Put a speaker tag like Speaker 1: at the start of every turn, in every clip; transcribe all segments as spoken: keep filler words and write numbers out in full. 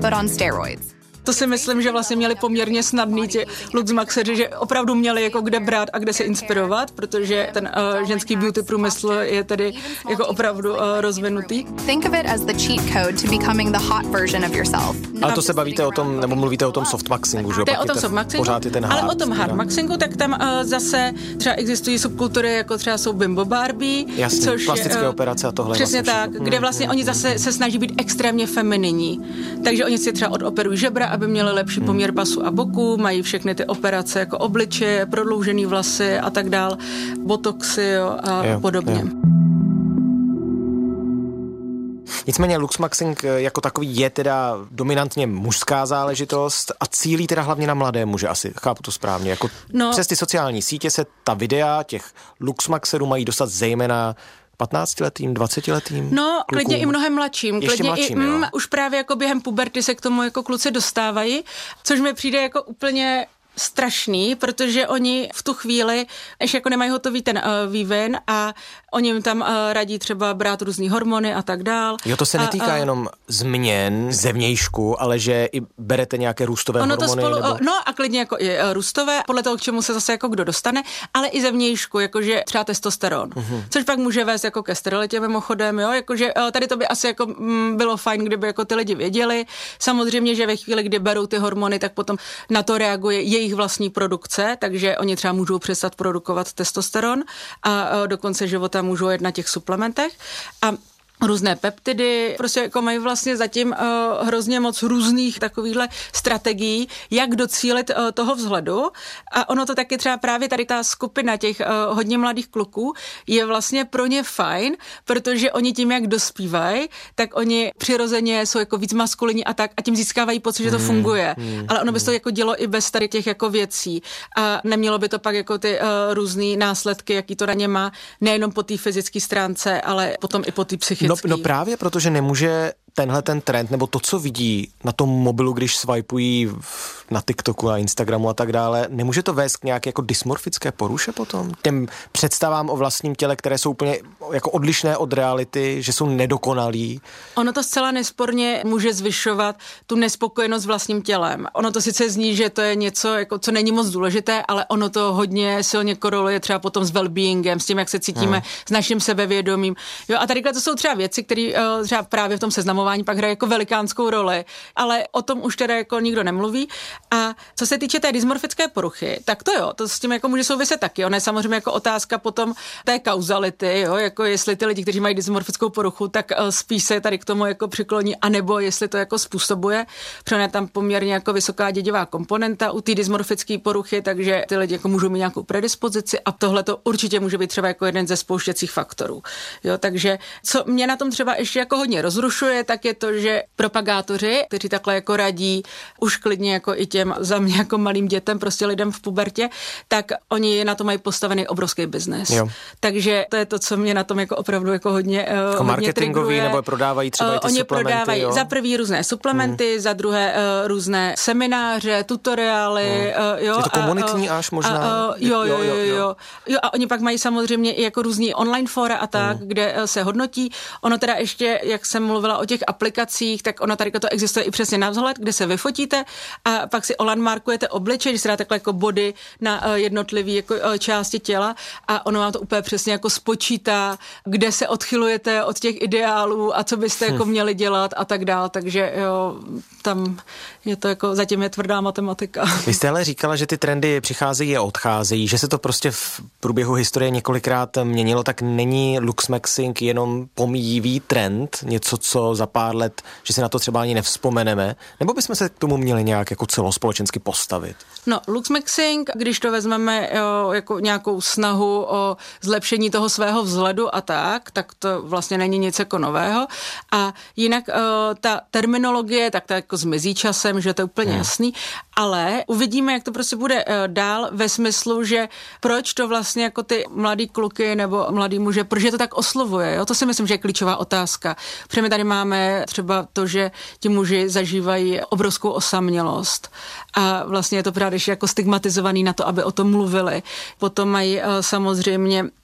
Speaker 1: but on steroids.
Speaker 2: To si myslím, že vlastně měli poměrně snadný ti luxmaxeři, že opravdu měli jako kde brát a kde se inspirovat, protože ten uh, ženský beauty průmysl je tedy jako opravdu uh, rozvinutý.
Speaker 1: Think of it as the cheat code to becoming the hot version of yourself.
Speaker 3: Ale to se bavíte o tom, nebo mluvíte o tom softmaxingu, že jo?
Speaker 2: To je o tom softmaxingu,
Speaker 3: pořád je ten hard,
Speaker 2: ale o tom hardmaxingu, tak tam uh, zase třeba existují subkultury, jako třeba jsou Bimbo Barbie.
Speaker 3: Jasně,
Speaker 2: což,
Speaker 3: plastické
Speaker 2: uh,
Speaker 3: operace a tohle.
Speaker 2: Přesně
Speaker 3: vlastně
Speaker 2: tak,
Speaker 3: všechno.
Speaker 2: kde vlastně oni zase se snaží být extrémně femininní. Takže oni si třeba odoperují žebra, aby měli lepší
Speaker 3: Hmm.
Speaker 2: poměr pasu a boku, mají všechny ty operace jako obličeje, prodloužený vlasy a tak dál, botoxy jo, a
Speaker 3: jo,
Speaker 2: podobně.
Speaker 3: Jo. Nicméně luxmaxing jako takový je teda dominantně mužská záležitost a cílí teda hlavně na mladé muže, asi chápu to správně. Jako
Speaker 2: no,
Speaker 3: přes ty sociální sítě se ta videa těch luxmaxerů mají dostat zejména patnáctiletým, dvacetiletým
Speaker 2: No,
Speaker 3: klukům.
Speaker 2: klidně i mnohem mladším.
Speaker 3: Ještě
Speaker 2: Klidně
Speaker 3: mladším,
Speaker 2: i,
Speaker 3: jo.
Speaker 2: mm, už právě jako během puberty se k tomu jako kluci dostávají, což mi přijde jako úplně strašný, protože oni v tu chvíli ještě jako nemají hotový ten uh, vývin a oni jim tam uh, radí třeba brát různý hormony a tak dál.
Speaker 3: Jo, to se netýká a, a, jenom změn zevnějšku, ale že i berete nějaké růstové
Speaker 2: ono
Speaker 3: hormony.
Speaker 2: To spolu,
Speaker 3: nebo...
Speaker 2: No a klidně jako i uh, růstové, podle toho, k čemu se zase jako kdo dostane, ale i zevnějšku, jakože třeba testosteron, uh-huh. což pak může vést jako ke sterilitě mimochodem, jo, jakože uh, tady to by asi jako mm, bylo fajn, kdyby jako ty lidi věděli. Samozřejmě, že ve chvíli, kdy berou ty hormony, tak potom na to reaguje jejich vlastní produkce, takže oni třeba můžou přestat produkovat testosteron a do konce života můžou jet na těch suplementech a různé peptidy, prostě jako mají vlastně zatím uh, hrozně moc různých takovýchhle strategií, jak docílit uh, toho vzhledu a ono to taky třeba právě tady ta skupina těch uh, hodně mladých kluků je vlastně pro ně fajn, protože oni tím, jak dospívají, tak oni přirozeně jsou jako víc maskulinní a tak a tím získávají pocit, že to funguje. Hmm, ale ono by se to jako dělo i bez tady těch jako věcí a nemělo by to pak jako ty uh, různý následky, jaký to na ně má, nejenom po té fyzické stránce, ale potom i po té psychické.
Speaker 3: No, no právě, protože nemůže tenhle ten trend, nebo to, co vidí na tom mobilu, když swipují na TikToku, na Instagramu a tak dále, nemůže to vést k nějaké jako dysmorfické poruše potom? Těm představám o vlastním těle, které jsou úplně jako odlišné od reality, že jsou nedokonalí.
Speaker 2: Ono to zcela nesporně může zvyšovat tu nespokojenost s vlastním tělem. Ono to sice zní, že to je něco, jako, co není moc důležité, ale ono to hodně silně koreluje třeba potom s well-beingem, s tím, jak se cítíme, hmm. s naším sebevědomím. Jo, a tadyhle to jsou třeba věci, které uh, třeba právě v tom seznamu pak hraje jako velikánskou roli, ale o tom už teda jako nikdo nemluví. A co se týče té dysmorfické poruchy, tak to jo, to s tím jako může souviset taky. Ono je samozřejmě jako otázka potom té kauzality, jo, jako jestli ty lidi, kteří mají dysmorfickou poruchu, tak uh, spíš se tady k tomu jako přikloní, anebo jestli to jako způsobuje, protože je tam poměrně jako vysoká dědivá komponenta u té dysmorfické poruchy, takže ty lidi jako můžou mít nějakou predispozici a tohle to určitě může být třeba jako jeden ze spouštěcích faktorů. Jo, takže co mě na tom třeba ještě jako hodně rozrušuje, tak je to, že propagátoři, kteří takhle jako radí už klidně jako i těm za mě jako malým dětem, prostě lidem v pubertě, tak oni na to mají postavený obrovský biznes. Takže to je to, co mě na tom jako opravdu jako hodně jako hodně
Speaker 3: marketingový
Speaker 2: triggeruje.
Speaker 3: nebo prodávají třeba uh, i ty
Speaker 2: oni
Speaker 3: suplementy. Oni prodávají
Speaker 2: jo? za prvý různé suplementy, hmm. za druhé uh, různé semináře, tutoriály. Hmm. Uh, jo,
Speaker 3: je to komunitní
Speaker 2: a,
Speaker 3: až možná?
Speaker 2: A, uh, jo, jo, jo, jo, jo. Jo, a oni pak mají samozřejmě i jako různý online fora a tak, hmm. kde uh, se hodnotí. Ono teda ještě, jak jsem mluvila o těch aplikacích, tak ono tady to existuje i přesně na vzhled, kde se vyfotíte a pak si olandmarkujete obličej, když se dá takhle jako body na uh, jednotlivý jako uh, části těla a ono vám to úplně přesně jako spočítá, kde se odchylujete od těch ideálů a co byste hm. jako měli dělat a tak dál, takže jo, tam je to jako, zatím je tvrdá matematika.
Speaker 3: Vy jste ale říkala, že ty trendy přicházejí a odcházejí, že se to prostě v průběhu historie několikrát měnilo, tak není luxmaxing jenom pomíjivý trend, něco, co za pár let, že si na to třeba ani nevzpomeneme, nebo bychom se k tomu měli nějak jako celospolečensky postavit?
Speaker 2: No, luxmaxing, když to vezmeme jo, jako nějakou snahu o zlepšení toho svého vzhledu a tak, tak to vlastně není nic jako nového. A jinak uh, ta terminologie, tak to jako zmizí časem, že to je úplně hmm. jasný, ale uvidíme, jak to prostě bude uh, dál ve smyslu, že proč to vlastně jako ty mladý kluky nebo mladý muže, proč je to tak oslovuje, jo? To si myslím, že je klíčová otázka. Protože my tady máme třeba to, že ti muži zažívají obrovskou osamělost a vlastně je to právě jako stigmatizovaný na to, aby o tom mluvili. Potom mají uh, samozřejmě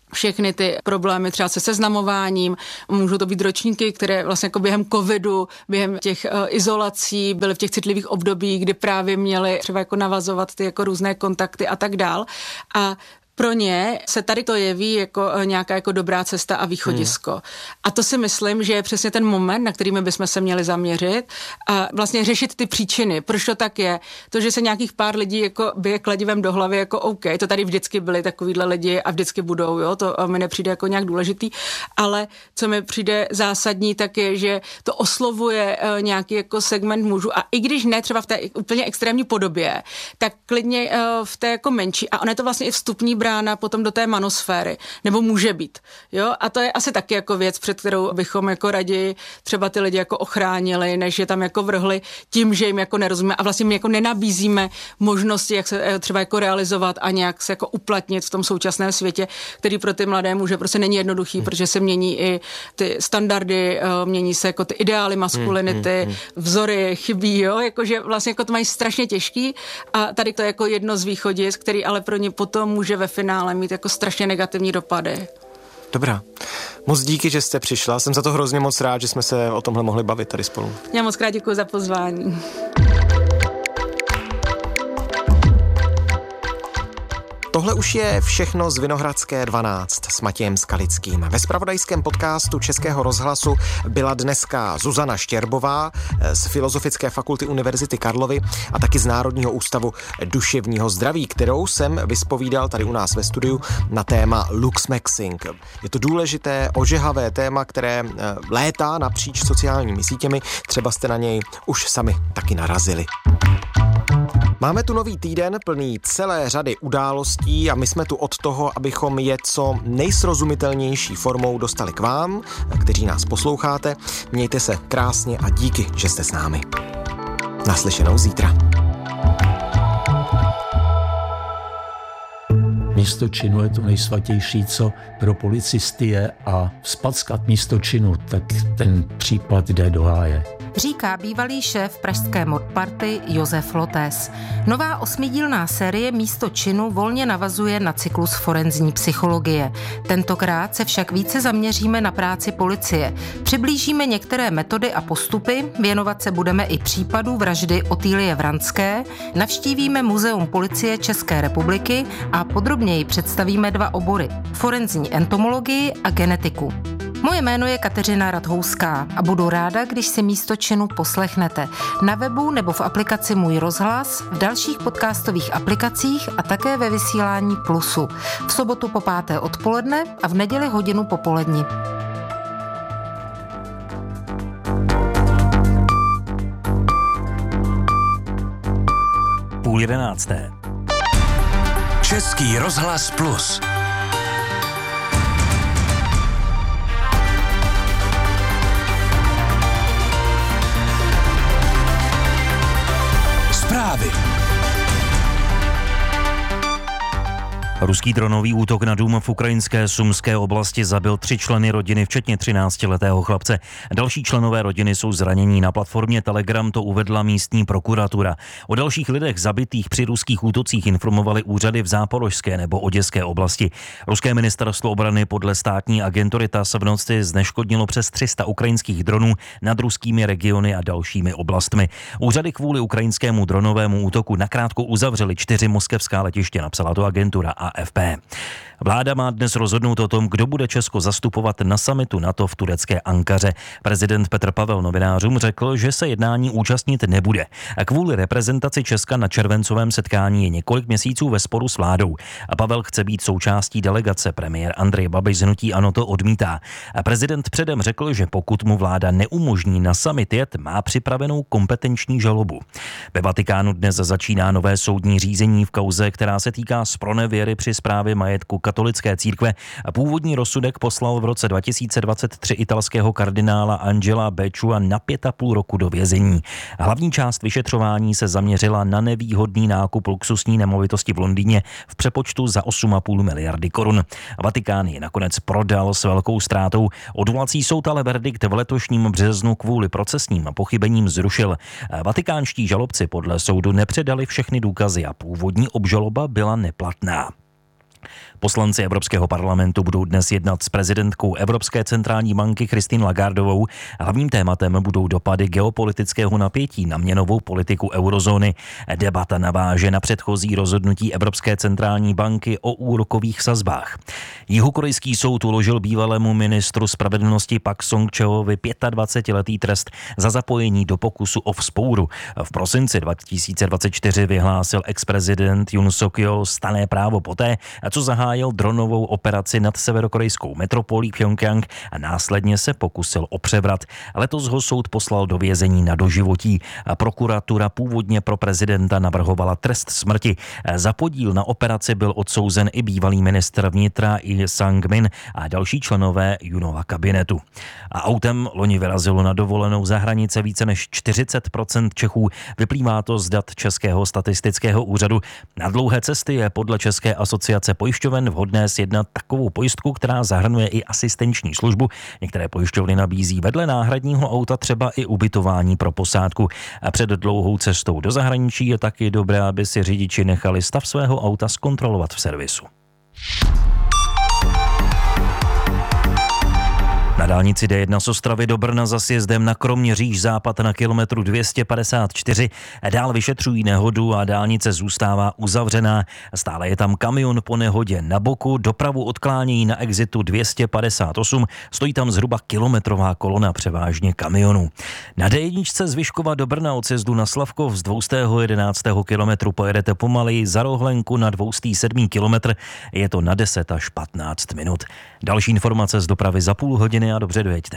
Speaker 2: všechny ty problémy třeba se seznamováním, můžou to být ročníky, které vlastně jako během covidu, během těch uh, izolací byly v těch citlivých obdobích, kdy právě měly třeba jako navazovat ty jako různé kontakty a tak dál. A pro ně se tady to jeví jako nějaká jako dobrá cesta a východisko. Hmm. A to si myslím, že je přesně ten moment, na kterými bychom se měli zaměřit a vlastně řešit ty příčiny. Proč to tak je? To, že se nějakých pár lidí jako bije kladivem do hlavy, jako OK, to tady vždycky byli takovýhle lidi a vždycky budou, jo, to mi nepřijde jako nějak důležitý, ale co mi přijde zásadní, tak je, že to oslovuje uh, nějaký jako segment mužů a i když ne třeba v té úplně extrémní podobě, tak klidně uh, v té jako menší a ono je to vlastně i vstupní brána potom do té manosféry, nebo může být, jo, a to je asi taky jako věc, před kterou bychom jako raději třeba ty lidi jako ochránili, než je tam jako vrhli tím, že jim jako nerozumíme a vlastně my jako nenabízíme možnosti, jak se třeba jako realizovat a nějak se jako uplatnit v tom současném světě, který pro ty mladé muže prostě není jednoduchý, hmm. protože se mění i ty standardy, mění se jako ty ideály maskulinity, hmm, hmm, hmm. vzory chybí, jo, jakože vlastně jako to mají strašně těžký a tady to je jako jedno z východisk, který ale pro ně potom může ve finále mít jako strašně negativní dopady.
Speaker 3: Dobrá. Moc díky, že jste přišla. Jsem za to hrozně moc rád, že jsme se o tomhle mohli bavit tady spolu.
Speaker 2: Já moc krát děkuji za pozvání.
Speaker 3: Tohle už je všechno z Vinohradské dvanáct s Matějem Skalickým. Ve zpravodajském podcastu Českého rozhlasu byla dneska Zuzana Štěrbová z Filozofické fakulty Univerzity Karlovy a taky z Národního ústavu duševního zdraví, kterou jsem vyspovídal tady u nás ve studiu na téma luxmaxing. Je to důležité, ožehavé téma, které létá napříč sociálními sítěmi. Třeba jste na něj už sami taky narazili. Máme tu nový týden plný celé řady událostí a my jsme tu od toho, abychom je co nejsrozumitelnější formou dostali k vám, kteří nás posloucháte. Mějte se krásně a díky, že jste s námi. Naslyšenou zítra.
Speaker 4: Místo činu je to nejsvatější, co pro policisty je a vzpackat místo činu, tak ten případ jde do háje.
Speaker 5: Říká bývalý šéf pražské modparty Josef Lotes. Nová osmidílná série Místo činu volně navazuje na cyklus forenzní psychologie. Tentokrát se však více zaměříme na práci policie. Přiblížíme některé metody a postupy, věnovat se budeme i případu vraždy Otýlie Vranské, navštívíme Muzeum policie České republiky a podrobněji představíme dva obory – forenzní entomologii a genetiku. Moje jméno je Kateřina Radhouská a budu ráda, když si Místo činu poslechnete na webu nebo v aplikaci Můj rozhlas, v dalších podcastových aplikacích a také ve vysílání Plusu. V sobotu po páté odpoledne a v neděli hodinu popolední.
Speaker 6: Půl jedenácté. Český rozhlas Plus. Zprávy. Ruský dronový útok na dům v ukrajinské Sumské oblasti zabil tři členy rodiny, včetně třináctiletého chlapce. Další členové rodiny jsou zranění. Na platformě Telegram to uvedla místní prokuratura. O dalších lidech zabitých při ruských útocích informovaly úřady v Záporožské nebo Oděské oblasti. Ruské ministerstvo obrany podle státní agentury TASS v noci zneškodnilo přes tři sta ukrajinských dronů nad ruskými regiony a dalšími oblastmi. Úřady kvůli ukrajinskému dronovému útoku nakrátko uzavřely čtyři moskevská letiště, napsala to agentura A F P. Vláda má dnes rozhodnout o tom, kdo bude Česko zastupovat na summitu NATO v turecké Ankaře. Prezident Petr Pavel novinářům řekl, že se jednání účastnit nebude. A kvůli reprezentaci Česka na červencovém setkání je několik měsíců ve sporu s vládou. A Pavel chce být součástí delegace. Premiér Andrej Babiš z hnutí ANO to odmítá. A prezident předem řekl, že pokud mu vláda neumožní na summit jet, má připravenou kompetenční žalobu. Ve Vatikánu dnes začíná nové soudní řízení v kauze, která se týká zpronevěry při správě majetku katolické církve. Původní rozsudek poslal v roce dva tisíce dvacet tři italského kardinála Angela Becciua na pět a půl roku do vězení. Hlavní část vyšetřování se zaměřila na nevýhodný nákup luxusní nemovitosti v Londýně v přepočtu za osm a půl miliardy korun. Vatikán ji nakonec prodal s velkou ztrátou. Odvolací soud ale verdikt v letošním březnu kvůli procesním pochybením zrušil. Vatikánští žalobci podle soudu nepředali všechny důkazy a původní obžaloba byla neplatná. Poslanci Evropského parlamentu budou dnes jednat s prezidentkou Evropské centrální banky Christine Lagardovou. Hlavním tématem budou dopady geopolitického napětí na měnovou politiku eurozóny. Debata naváže na předchozí rozhodnutí Evropské centrální banky o úrokových sazbách. Jihokorejský soud uložil bývalému ministru spravedlnosti Pak Song-cheovi dvacetiletý trest za zapojení do pokusu o vzpouru. V prosinci dva tisíce dvacet čtyři vyhlásil ex-prezident Yoon Suk-yeol stanné právo poté, co zahájil dronovou operaci nad severokorejskou metropolí Pchjongjang a následně se pokusil o převrat. Letos ho soud poslal do vězení na doživotí. Prokuratura původně pro prezidenta navrhovala trest smrti. Za podíl na operaci byl odsouzen i bývalý ministr vnitra Lee Sang-min a další členové Yoonova kabinetu. A autem loni vyrazilo na dovolenou za hranice více než čtyřicet procent Čechů. Vyplývá to z dat Českého statistického úřadu. Na dlouhé cesty je podle České asociace pojišťoven vhodné sjednat takovou pojistku, která zahrnuje i asistenční službu. Některé pojišťovny nabízí vedle náhradního auta třeba i ubytování pro posádku. A před dlouhou cestou do zahraničí je taky dobré, aby si řidiči nechali stav svého auta zkontrolovat v servisu. Na dálnici D jedna z Ostravy do Brna za sjezdem na Kroměříž západ na kilometru dvě stě padesát čtyři dál vyšetřují nehodu a dálnice zůstává uzavřená. Stále je tam kamion po nehodě na boku, dopravu odklánějí na exitu dvě stě padesát osm, stojí tam zhruba kilometrová kolona převážně kamionů. Na D jedna z Vyškova do Brna od sjezdu na Slavkov z dvě stě jedenáct kilometru pojedete pomaleji, za Rohlenku na dvě stě sedm kilometr, je to na deset až patnáct minut. Další informace z dopravy za půl hodiny a dobře dojeďte.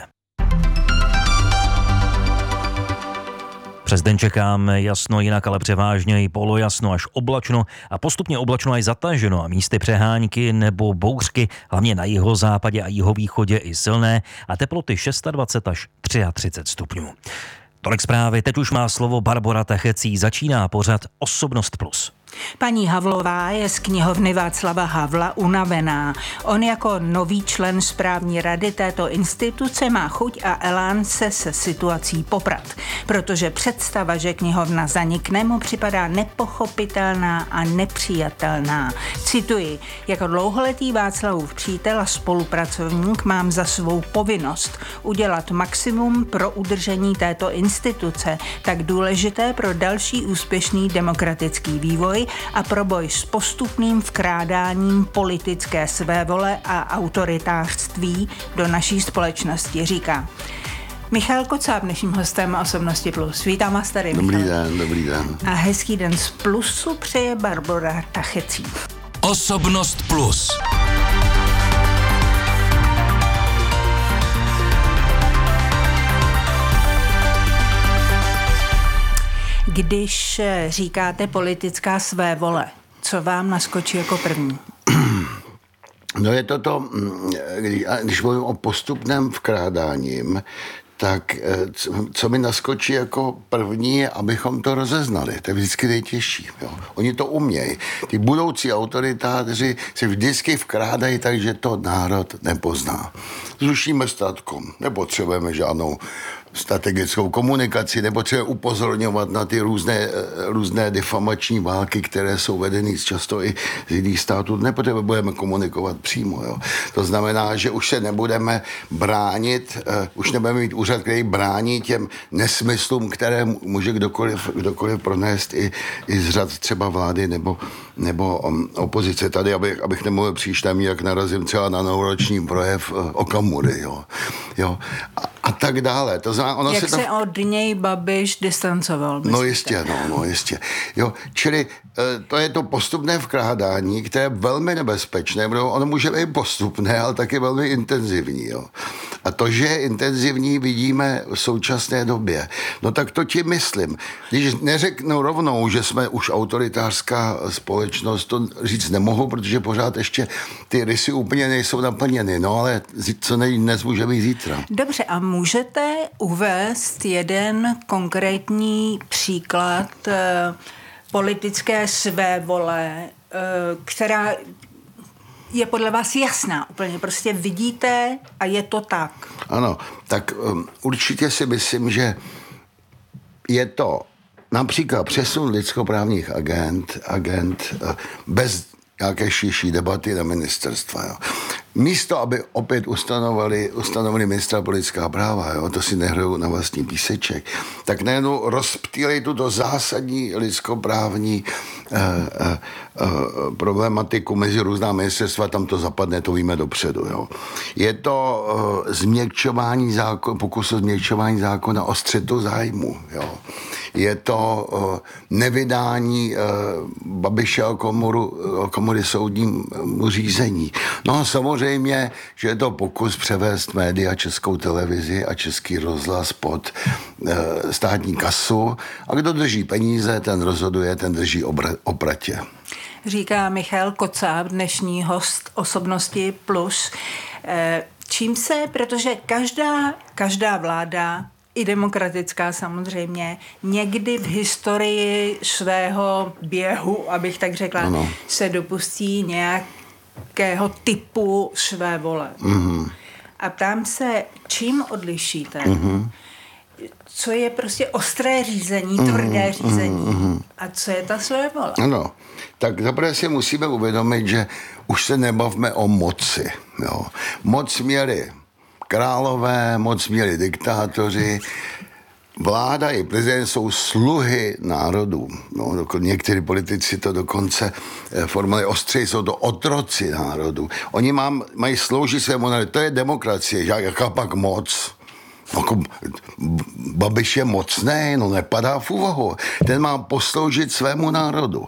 Speaker 6: Přes den čekáme jasno, jinak ale převážně i polojasno až oblačno a postupně oblačno až zataženo a místy přehánky nebo bouřky, hlavně na jihozápadě a jihovýchodě i silné a teploty dvacet šest až třicet tři stupňů. Tolik zprávy, teď už má slovo Barbora Tachecí, začíná pořad Osobnost plus.
Speaker 7: Paní Havlová je z knihovny Václava Havla unavená. On jako nový člen správní rady této instituce má chuť a elán se se situací poprat, protože představa, že knihovna zanikne, mu připadá nepochopitelná a nepřijatelná. Cituji, jako dlouholetý Václavův přítel a spolupracovník mám za svou povinnost udělat maximum pro udržení této instituce, tak důležité pro další úspěšný demokratický vývoj a pro boj s postupným vkrádáním politické svévole a autoritářství do naší společnosti, říká. Michal Kocáb, dnešním hostem Osobnosti plus. Vítám vás tady,
Speaker 8: Dobrý
Speaker 7: Michal.
Speaker 8: den, dobrý den.
Speaker 7: A hezký den z Plusu přeje Barbora Tachecí.
Speaker 9: Osobnost plus.
Speaker 7: Když říkáte politická svévole, co vám naskočí jako první?
Speaker 8: No je to to, když mluvím o postupném vkrádáním, tak co mi naskočí jako první, abychom to rozeznali. To je vždycky nejtěžší. Jo. Oni to umějí. Ty budoucí autoritáři se vždycky vkrádají tak, že to národ nepozná. Zrušíme statkom, nepotřebujeme žádnou strategickou komunikaci, nebo třeba upozorňovat na ty různé, různé defamační války, které jsou vedeny často i z jiných států. Nepotřebujeme komunikovat přímo. Jo. To znamená, že už se nebudeme bránit, uh, už nebudeme mít úřad, který brání těm nesmyslům, které může kdokoliv, kdokoliv pronést i, i z řad třeba vlády nebo, nebo um, opozice. Tady, abych, abych nemluvil příště, jak narazím třeba na novoroční projev uh, Okamury. Jo. Jo. A, a tak dále. To znamená, ono
Speaker 7: jak
Speaker 8: se,
Speaker 7: se
Speaker 8: to...
Speaker 7: od něj Babiš distancoval? Myslíte?
Speaker 8: No jistě, no, no jistě. Jo, čili to je to postupné vkrádání, které je velmi nebezpečné, protože ono může být postupné, ale taky velmi intenzivní. Jo. A to, že je intenzivní, vidíme v současné době. No tak to ti myslím. Když neřeknu rovnou, že jsme už autoritářská společnost, to říct nemohu, protože pořád ještě ty rysy úplně nejsou naplněny. No ale co nej dnes může být zítra.
Speaker 7: Dobře, a můžete uvést jeden konkrétní příklad eh, politické svévole, eh, která je podle vás jasná, úplně prostě vidíte a je to tak.
Speaker 8: Ano, tak um, určitě si myslím, že je to například přesun lidskoprávních agent, agent uh, bez nějaké širší debaty na ministerstva. Jo. Místo, aby opět ustanovali, ustanovili ministra pro lidská práva, jo, to si nehrajou na vlastní píseček, tak najednou rozptýlej tuto zásadní lidskoprávní eh, eh, eh, problematiku mezi různá ministerstva, tam to zapadne, to víme dopředu. Jo. Je to eh, změkčování zákona, pokus o změkčování zákona o střetu zájmu. Jo. Je to uh, nevydání uh, Babiše o, komoru, o komory soudnímu řízení. No a samozřejmě, že je to pokus převést média, Českou televizi a Český rozhlas pod uh, státní kasu. A kdo drží peníze, ten rozhoduje, ten drží obra- opratě.
Speaker 7: Říká Michal Kocáb, dnešní host Osobnosti plus. Čím se, protože každá, každá vláda i demokratická samozřejmě, někdy v historii svého běhu, abych tak řekla, ano. se dopustí nějakého typu své vole. Mm-hmm. A ptám se, čím odlišíte? Mm-hmm. Co je prostě ostré řízení, mm-hmm. tvrdé řízení mm-hmm. a co je ta své vole?
Speaker 8: Ano, tak zaprvé si musíme uvědomit, že už se nebavme o moci. Jo. Moc měli králové, moc měli diktátoři, vláda i prezident jsou sluhy národů. No, někteří politici to dokonce formulovali ostřeji, jsou to otroci národů. Oni mám, mají sloužit svému národu. To je demokracie, jaká pak moc? Jako, Babiš je mocný, no nepadá v úvahu. Ten má posloužit svému národu.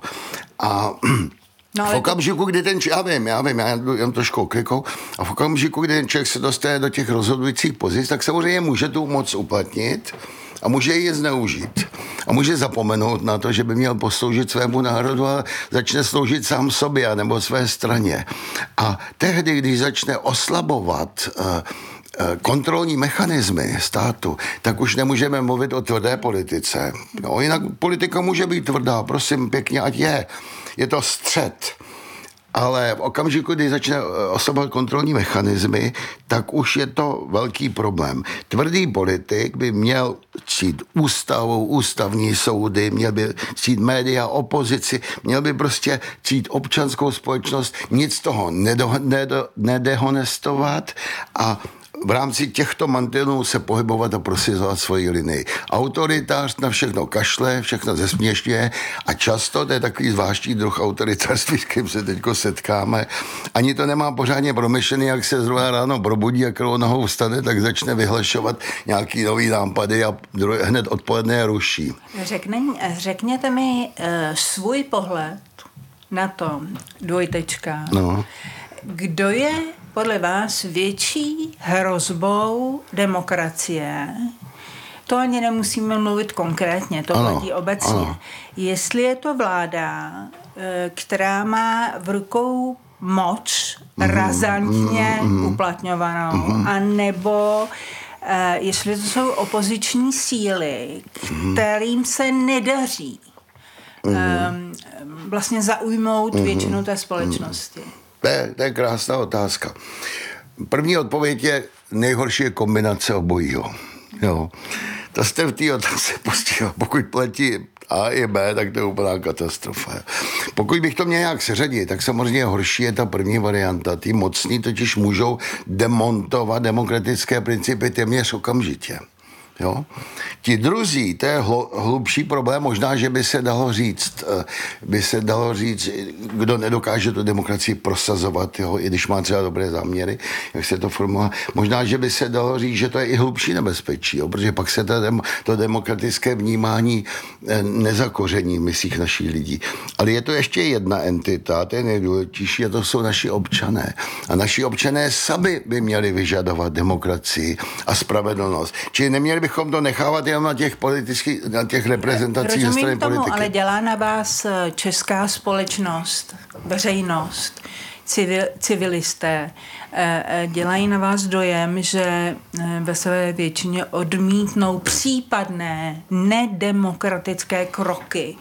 Speaker 8: A No, v okamžiku, kdy ten člověk, já vím, já vím, já jen trošku klikou, a v okamžiku, kdy ten člověk se dostane do těch rozhodujících pozic, tak samozřejmě může tu moc uplatnit a může ji zneužít. A může zapomenout na to, že by měl posloužit svému národu a začne sloužit sám sobě nebo své straně. A tehdy, když začne oslabovat uh, kontrolní mechanismy státu, tak už nemůžeme mluvit o tvrdé politice. No, jinak politika může být tvrdá, prosím, pěkně, ať je. Je to střet. Ale v okamžiku, kdy začne oslabovat kontrolní mechanismy, tak už je to velký problém. Tvrdý politik by měl ctít ústavu, ústavní soudy, měl by ctít média, opozici, měl by prostě ctít občanskou společnost, nic toho nedo, nedo, nedehonestovat a v rámci těchto mantinů se pohybovat a prosazovat svoji linii. Autoritář na všechno kašle, všechno zesměšňuje a často, to je takový zvláštní druh autoritářství, s kterým se teďko setkáme, ani to nemá pořádně promyšlený, jak se zrovna ráno probudí a kterou nohou vstane, tak začne vyhlašovat nějaký nový nápady a hned odpoledne je ruší.
Speaker 7: Řekne, řekněte mi uh, svůj pohled na to, dvojtečka. No. Kdo je podle vás větší hrozbou demokracie? To ani nemusíme mluvit konkrétně, to ano, platí obecně. Ano. Jestli je to vláda, která má v rukou moc mm, razantně mm, uplatňovanou, mm, anebo jestli to jsou opoziční síly, kterým se nedaří mm, vlastně zaujmout mm, většinu té společnosti. Mm.
Speaker 8: To je, to je krásná otázka. První odpověď je, nejhorší je kombinace obojího. Jo. To jste v té otázce postihla. Pokud platí A i B, tak to je úplná katastrofa. Pokud bych to měl nějak seřadit, tak samozřejmě horší je ta první varianta. Ty mocní totiž můžou demontovat demokratické principy téměř okamžitě. Jo? Ti druzí, to je hlubší problém, možná, že by se dalo říct, by se dalo říct, kdo nedokáže tu demokracii prosazovat, jo? I když má třeba dobré záměry, jak se to formuluje, možná, že by se dalo říct, že to je i hlubší nebezpečí, jo? Protože pak se to, to demokratické vnímání nezakoření v myslích našich lidí. Ale je to ještě jedna entita, to je nejdůležitější, a to jsou naši občané. A naši občané sami by měli vyžadovat demokracii a spravedlnost. Čili neměli bychom to nechávat jenom na těch politických, na těch reprezentacích ze strany
Speaker 7: tomu,
Speaker 8: politiky.
Speaker 7: Ale dělá na vás česká společnost, veřejnost, civil, civilisté, dělají na vás dojem, že ve své většině odmítnou případné nedemokratické kroky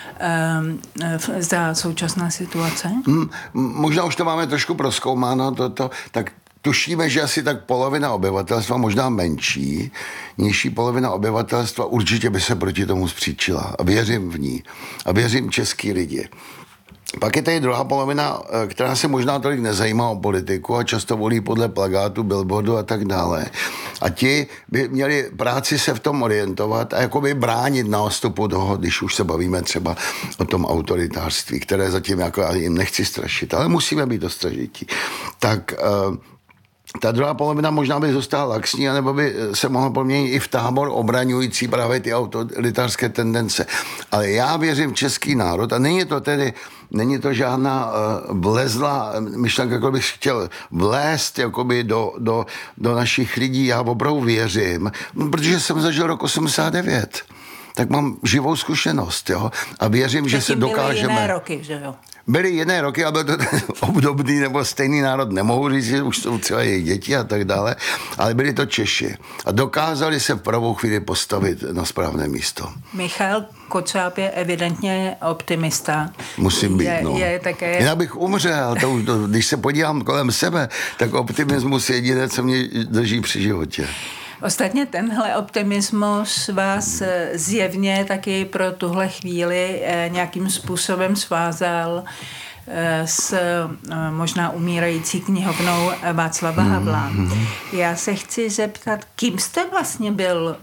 Speaker 7: za současná situace?
Speaker 8: Hmm, možná už to máme trošku prozkoumáno, toto, tak tušíme, že asi tak polovina obyvatelstva, možná menší, nižší polovina obyvatelstva určitě by se proti tomu spříčila. A věřím v ní. A věřím český lidi. Pak je tady druhá polovina, která se možná tolik nezajímá o politiku a často volí podle plakátu, billboardu a tak dále. A ti by měli práci se v tom orientovat a jakoby bránit nástupu toho, když už se bavíme třeba o tom autoritářství, které zatím jako já jim nechci strašit, ale musíme být ostražití. Tak ta druhá polovina možná by zůstala laxní, anebo by se mohla proměnit i v tábor obraňující právě ty autoritářské tendence. Ale já věřím v český národ a není to tedy, není to žádná uh, vlezlá myšlenka, jako bych chtěl vlézt jakoby do, do, do našich lidí. Já opravdu věřím, protože jsem zažil rok osmdesát devět. Tak mám živou zkušenost, jo. A věřím, že se dokážeme...
Speaker 7: Byly jiné roky, že jo?
Speaker 8: Byly jiné roky, ale byl to obdobný nebo stejný národ, nemohu říct, že už jsou třeba jejich děti a tak dále, ale byli to Češi. A dokázali se v pravou chvíli postavit na správné místo.
Speaker 7: Michal Kocáb je evidentně optimista.
Speaker 8: Musím být,
Speaker 7: je,
Speaker 8: no.
Speaker 7: Je také...
Speaker 8: Jinak bych umřel, to už, to, když se podívám kolem sebe, tak optimismus je jediné, co mě drží při životě.
Speaker 7: Ostatně tenhle optimismus vás zjevně taky pro tuhle chvíli nějakým způsobem svázal s možná umírající knihovnou Václava Havla. Já se chci zeptat, kým jste vlastně byl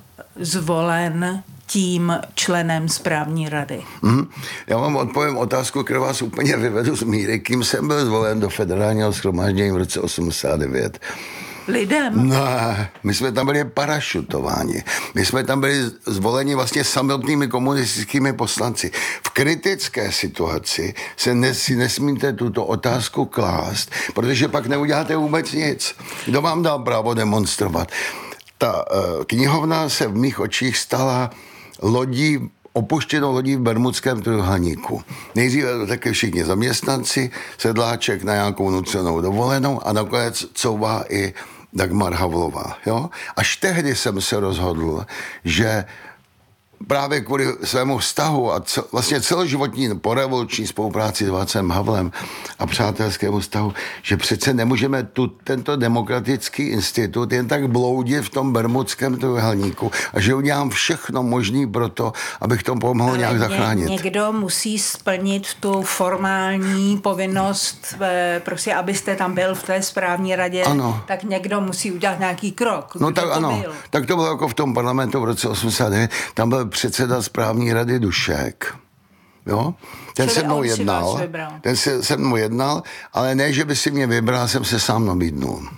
Speaker 7: zvolen tím členem správní rady?
Speaker 8: Mm, já vám odpovím otázku, kterou vás úplně vyvedu z míry. Kým jsem byl zvolen do federálního shromáždění v roce osmdesát devět?
Speaker 7: Lidem?
Speaker 8: Ne, my jsme tam byli parašutováni. My jsme tam byli zvoleni vlastně samotnými komunistickými poslanci. V kritické situaci se nes, si nesmíte tuto otázku klást, protože pak neuděláte vůbec nic. Kdo vám dal právo demonstrovat? Ta uh, knihovna se v mých očích stala lodí, opuštěnou lodí v Bermudském trojúhelníku. Nejdříve také všichni zaměstnanci, Sedláček na nějakou nucenou dovolenou a nakonec couvá i Dagmar Havlová. Jo? Až tehdy jsem se rozhodl, že právě kvůli svému vztahu a cel, vlastně celoživotní porevoluční spolupráci s Václavem Havlem a přátelskému vztahu, že přece nemůžeme tu, tento demokratický institut jen tak bloudit v tom Bermudském trojúhelníku a že udělám všechno možné pro to, abych to pomohl nějak
Speaker 7: ně,
Speaker 8: zachránit.
Speaker 7: Někdo musí splnit tu formální povinnost, prostě abyste tam byl v té správní radě, ano. Tak někdo musí udělat nějaký krok.
Speaker 8: No tak
Speaker 7: to
Speaker 8: ano,
Speaker 7: byl?
Speaker 8: Tak to bylo jako v tom parlamentu v roce osmdesát devět, tam byl předseda správní rady Dušek. Jo? Ten se mnou jednal. Ten se, se mnou jednal, ale ne, že by si mě vybral, jsem se sám nabídnul.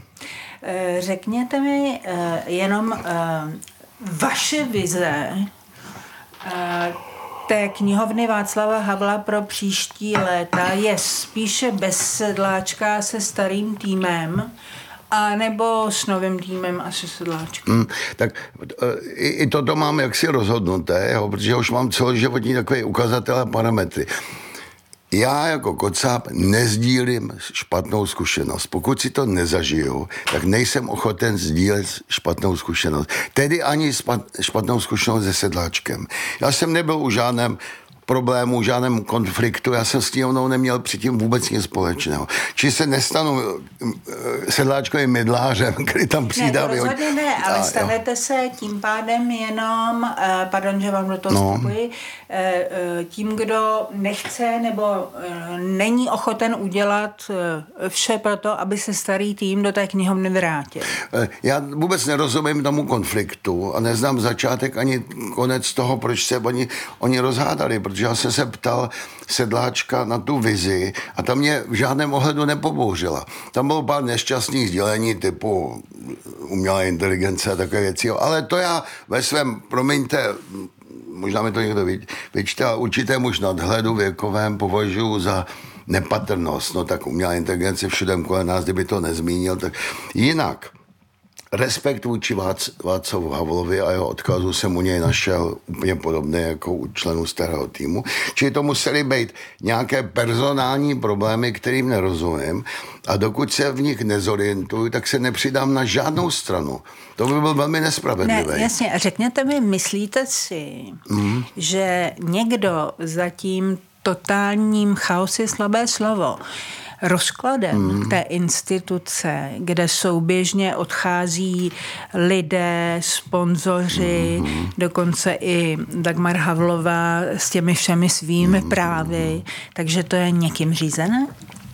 Speaker 7: Řekněte mi jenom vaše vize té knihovny Václava Havla pro příští léta je spíše bez Sedláčka se starým týmem, a nebo s novým týmem asi Sedláčkem.
Speaker 8: Hmm, tak i, i toto mám jaksi rozhodnuté, jo, protože už mám celoživotní takové ukazatele a parametry. Já jako Kocáb nezdílím špatnou zkušenost. Pokud si to nezažiju, tak nejsem ochoten sdílet špatnou zkušenost. Tedy ani špatnou zkušenost se Sedláčkem. Já jsem nebyl u žádném problému, žádném konfliktu. Já jsem s knihovnou neměl předtím vůbec nic společného. Či se nestanu sedláčkovým mydlářem, který tam přidá.
Speaker 7: Ne, rozhodně ne, ale a, stanete jo. se tím pádem jenom, pardon, že vám do toho no. vstupuji, tím, kdo nechce nebo není ochoten udělat vše pro to, aby se starý tým do té knihovny vrátil.
Speaker 8: Já vůbec nerozumím tomu konfliktu a neznám začátek ani konec toho, proč se oni, oni rozhádali, protože já jsem se ptal Sedláčka na tu vizi a tam mě v žádném ohledu nepobouřila. Tam bylo pár nešťastných sdělení typu umělé inteligence a takové věci, ale to já ve svém, promiňte, možná mi to někdo vyčte, ale určitém už nadhledu věkovém považuji za nepatrnost. No tak umělá inteligence všude kolem nás, kdyby to nezmínil, tak jinak. Respekt vůči Václavu Havlovi a jeho odkazu jsem u něj našel úplně podobný jako u členů starého týmu. Čili to musely být nějaké personální problémy, kterým nerozumím a dokud se v nich nezorientuju, tak se nepřidám na žádnou stranu. To by byl velmi nespravedlivé.
Speaker 7: Ne, jasně. A řekněte mi, myslíte si, mm. že někdo za tím totálním chaos je slabé slovo, rozkladem mm. té instituce, kde souběžně odchází lidé, sponzoři, mm. dokonce i Dagmar Havlová s těmi všemi svými mm. právy, takže to je někým řízené?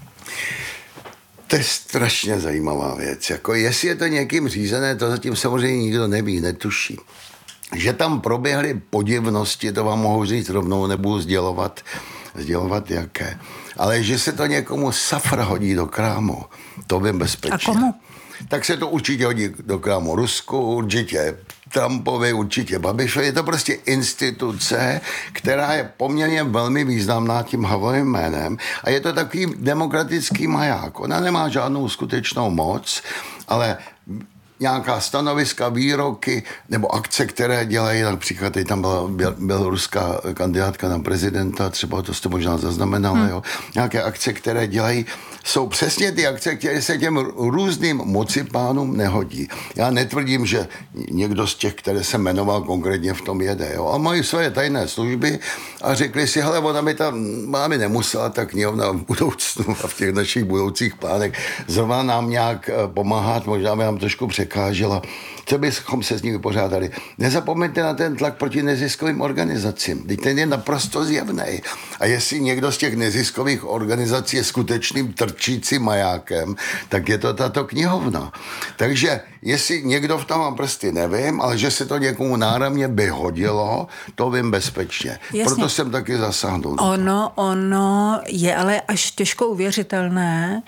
Speaker 8: To je strašně zajímavá věc. Jako jestli je to někým řízené, to zatím samozřejmě nikdo neví, netuší. Že tam proběhly podivnosti, to vám mohu říct rovnou, nebudu sdělovat, sdělovat jaké. Ale že se to někomu safra hodí do krámu, to vím bezpečně.
Speaker 7: A komu?
Speaker 8: Tak se to určitě hodí do krámu Rusku, určitě Trumpovi, určitě Babišovi. Je to prostě instituce, která je poměrně velmi významná tím Havlovým jménem a je to takový demokratický maják. Ona nemá žádnou skutečnou moc, ale nějaká stanoviska, výroky nebo akce, které dělají, například tady tam byla běloruská kandidátka na prezidenta, třeba to jste možná zaznamenali, hmm. jo. Nějaké akce, které dělají, jsou přesně ty akce, které se těm různým mocipánům nehodí. Já netvrdím, že někdo z těch, které se jmenoval konkrétně v tom jede, jo. A mají své tajné služby a řekli si, hele, ona by tam, ona by nemusela ta knihovna v budoucnu a v těch našich budoucích plánech zrovna nám nějak pomáhat, možná by nám trošku překážela. Co bychom se s ní vypořádali? Nezapomeňte na ten tlak proti neziskovým organizacím. Teď ten je naprosto zjevný. A jestli někdo z těch neziskových organizací je skutečným trčícím majákem, tak je to tato knihovna. Takže jestli někdo v tom má prsty, nevím, ale že se to někomu náramně by hodilo, to vím bezpečně. Jasně. Proto jsem taky zasáhnul.
Speaker 7: Ono, ono je ale až těžko uvěřitelné,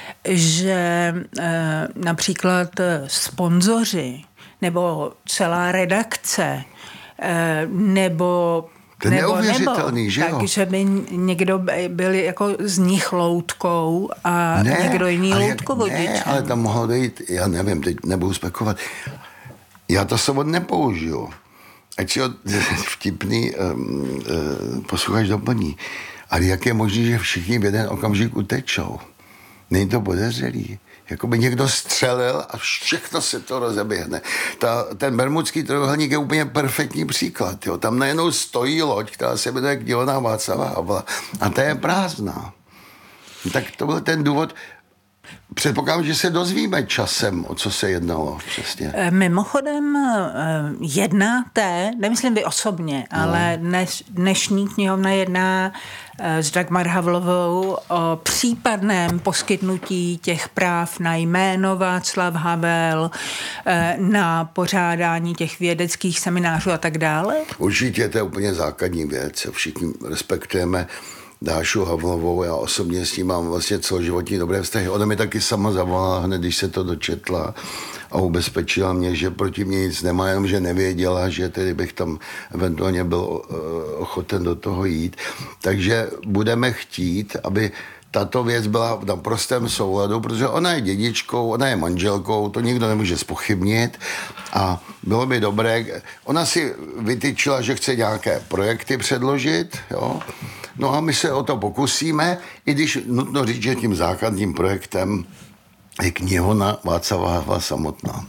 Speaker 7: že e, například sponzoři nebo celá redakce e, nebo
Speaker 8: to je
Speaker 7: nebo,
Speaker 8: neuvěřitelný,
Speaker 7: nebo,
Speaker 8: že jo?
Speaker 7: Takže by někdo byl jako z nich loutkou a ne, někdo jiný loutkovodičem.
Speaker 8: Ne, ale tam mohlo dojít, já nevím, teď nebudu spekulovat. Já to slovo nepoužiju. Ať si ho vtipný um, uh, posluchač doplní. Ale jak je možné, že všichni v jeden okamžik utečou? Není to podezřelý. Jakoby někdo střelil a všechno se to rozeběhne. Ta, ten bermudský trojúhelník je úplně perfektní příklad. Jo. Tam najednou stojí loď, která se jmenuje knihovna Václava Havla a ta je prázdná. Tak to byl ten důvod. Předpokládám, že se dozvíme časem, o co se jednalo přesně.
Speaker 7: Mimochodem jednáte, nemyslím vy osobně, no. ale dnes, dnešní knihovna jedná s Dagmar Havlovou o případném poskytnutí těch práv na jméno Václav Havel, na pořádání těch vědeckých seminářů a tak dále?
Speaker 8: Určitě to je úplně základní věc. Všichni respektujeme Dášu Havlovou, já osobně s ní mám vlastně celoživotní dobré vztahy. Ona mi taky sama zavolala hned, když se to dočetla a ubezpečila mě, že proti mě nic nemá, jenom že nevěděla, že tedy bych tam eventuálně byl ochoten do toho jít. Takže budeme chtít, aby tato věc byla v naprostém souladu, protože ona je dědičkou, ona je manželkou, to nikdo nemůže zpochybnit a bylo by dobré, ona si vytyčila, že chce nějaké projekty předložit, jo. No a my se o to pokusíme, i když nutno říct, že tím základním projektem je knihovna Václava Havla samotná.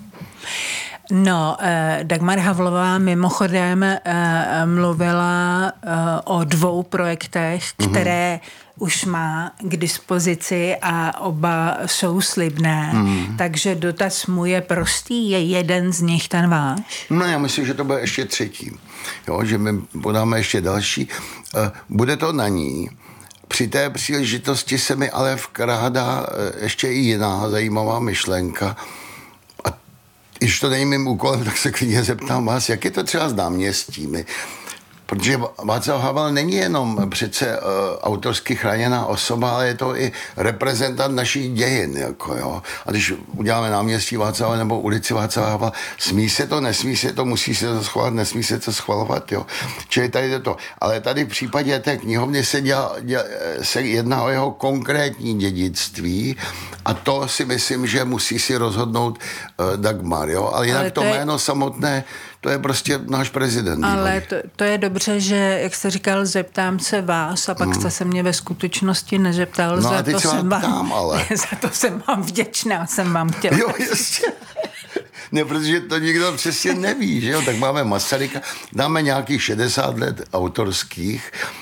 Speaker 7: No, eh, Dagmar Havlová mimochodem eh, mluvila eh, o dvou projektech, které mm-hmm. už má k dispozici a oba jsou slibné. Mm. Takže dotaz mu je prostý, je jeden z nich ten váš?
Speaker 8: No, já myslím, že to bude ještě třetí. Jo, že my podáme ještě další. Bude to na ní. Při té příležitosti se mi ale vkrádá ještě i jiná zajímavá myšlenka. A když to není mým úkolem, tak se klidně zeptám vás, jak je to třeba s náměstími? Protože Václav Havel není jenom přece uh, autorsky chráněná osoba, ale je to i reprezentant našich dějin. Jako, jo. A když uděláme náměstí Václava nebo ulici Václava Havla, smí se to, nesmí se to, musí se to schvalovat, nesmí se to schvalovat. Jo. Čili tady je to. Ale tady v případě té knihovny se, děla, děla, se jedná o jeho konkrétní dědictví a to si myslím, že musí si rozhodnout uh, Dagmar. Jo. Ale jinak Ale to, to je... jméno samotné, to je prostě náš prezident.
Speaker 7: Ale to, to je dobře, že, jak jste říkal, zeptám se vás a pak hmm. jste se mě ve skutečnosti nezeptal.
Speaker 8: No
Speaker 7: za
Speaker 8: a teď
Speaker 7: to
Speaker 8: se
Speaker 7: jsem
Speaker 8: vám
Speaker 7: vám,
Speaker 8: ptám, ale.
Speaker 7: Za to jsem vám vděčná, jsem vám chtěla.
Speaker 8: Jo, jasně. Ne, protože to nikdo přesně neví, že jo? Tak máme Masaryka, dáme nějakých šedesát let autorských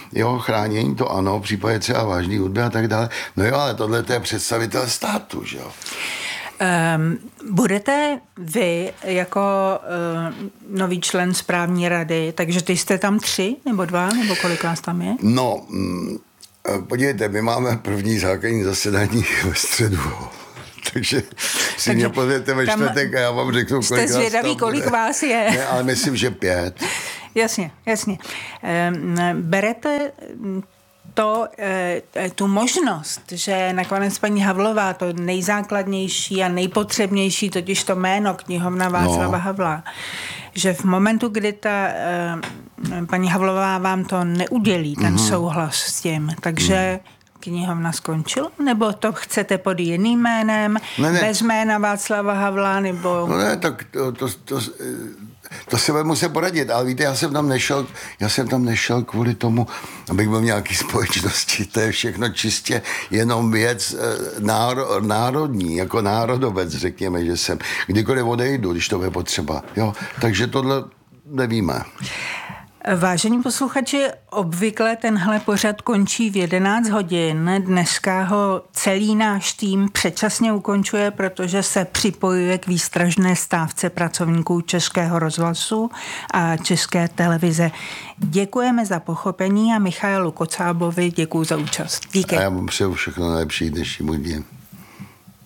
Speaker 8: jo, chránění to ano, v případě třeba vážný hudby a tak dále. No jo, ale tohle to je představitel státu, že jo.
Speaker 7: Um, budete vy jako uh, nový člen správní rady, takže ty jste tam tři nebo dva, nebo kolik vás tam je?
Speaker 8: No, mm, podívejte, my máme první základní zasedání ve středu. Takže si Takže mě pozvěte ve čtvrtek a já vám řeknu, kolik
Speaker 7: jste zvědaví, kolik vás je.
Speaker 8: Ne, ale myslím, že pět.
Speaker 7: Jasně, jasně. Um, berete to, tu možnost, že nakonec paní Havlová, to nejzákladnější a nejpotřebnější, totiž to jméno knihovna Václava no. Havla, že v momentu, kdy ta paní Havlová vám to neudělí, ten mm-hmm. souhlas s tím, takže mm. knihovna skončila? Nebo to chcete pod jiným jménem, ne, ne. bez jména Václava Havla, nebo...
Speaker 8: No ne, tak to... to, to To se budeme muset poradit, ale víte, já jsem tam nešel, já jsem tam nešel kvůli tomu, abych byl v nějaký společnosti, to je všechno čistě jenom věc náro, národní, jako národovec, řekněme, že jsem kdykoliv odejdu, když to bude potřeba, jo, takže tohle nevíme.
Speaker 7: Vážení posluchači, obvykle tenhle pořad končí v jedenáct hodin. Dneska ho celý náš tým předčasně ukončuje, protože se připojuje k výstražné stávce pracovníků Českého rozhlasu a České televize. Děkujeme za pochopení a Michaelu Kocábovi děkuju za účast. Díky.
Speaker 8: A já vám přeju všechno nejlepší dnešnímu dní.